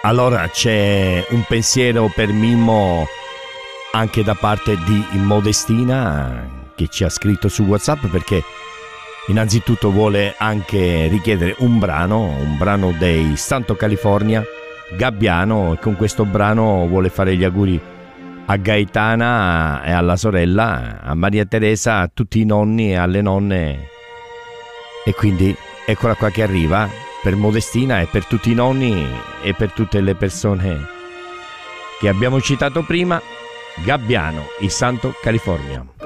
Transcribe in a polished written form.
Allora c'è un pensiero per Mimmo anche da parte di Modestina, che ci ha scritto su WhatsApp, perché innanzitutto vuole anche richiedere un brano dei Santo California, Gabbiano, e con questo brano vuole fare gli auguri a Gaetana e alla sorella, a Maria Teresa, a tutti i nonni e alle nonne. E quindi eccola qua che arriva per Modestina e per tutti i nonni e per tutte le persone che abbiamo citato prima. Gabbiano, il Santo California.